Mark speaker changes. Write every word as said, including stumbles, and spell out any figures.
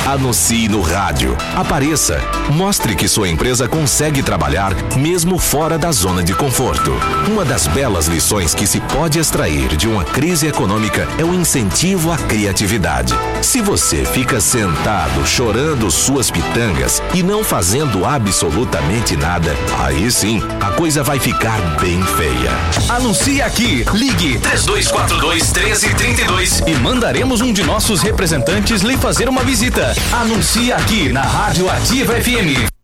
Speaker 1: Anuncie no rádio. Apareça. Mostre que sua empresa consegue trabalhar mesmo fora da zona de conforto. Uma das belas lições que se pode extrair de uma crise econômica é o incentivo à criatividade. Se você fica sentado chorando suas pitangas e não fazendo absolutamente nada, aí sim a coisa vai ficar bem feia.
Speaker 2: Anuncie aqui. Ligue três dois quatro dois, um três três dois e mandaremos um de nossos representantes lhe fazer uma visita. Anuncie aqui na Rádio Ativa F M.